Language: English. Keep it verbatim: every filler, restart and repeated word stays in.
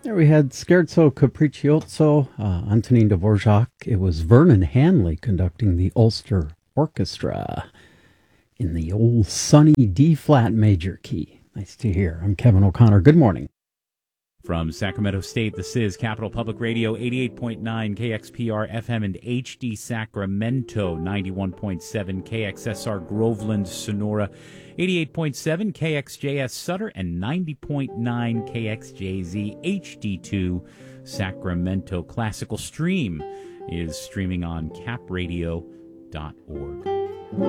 There we had Scherzo Capriccioso, uh, Antonin Dvorak. It was Vernon Hanley conducting the Ulster Orchestra in the old sunny D-flat major key. Nice to hear. I'm Kevin O'Connor. Good morning. From Sacramento State, this is Capital Public Radio, eighty-eight point nine K X P R F M and H D Sacramento, ninety-one point seven K X S R Groveland, Sonora, eighty-eight point seven K X J S Sutter, and ninety point nine K X J Z H D two Sacramento. Classical Stream is streaming on cap radio dot org.